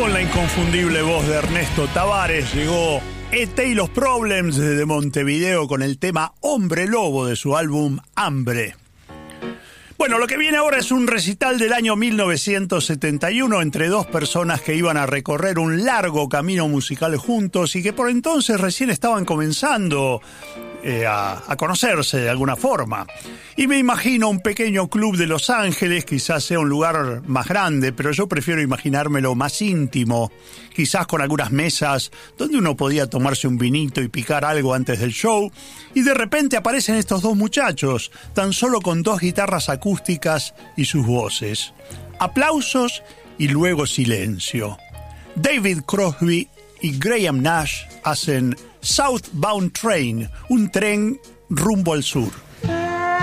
Con la inconfundible voz de Ernesto Tavares llegó E.T. y los Problems desde Montevideo con el tema Hombre Lobo de su álbum Hambre. Bueno, lo que viene ahora es un recital del año 1971 entre dos personas que iban a recorrer un largo camino musical juntos y que por entonces recién estaban comenzando a conocerse de alguna forma. Y me imagino un pequeño club de Los Ángeles, quizás sea un lugar más grande, pero yo prefiero imaginármelo más íntimo, quizás con algunas mesas donde uno podía tomarse un vinito y picar algo antes del show, y de repente aparecen estos dos muchachos, tan solo con dos guitarras acústicas y sus voces. Aplausos y luego silencio. David Crosby y Graham Nash hacen Southbound Train, un tren rumbo al sur.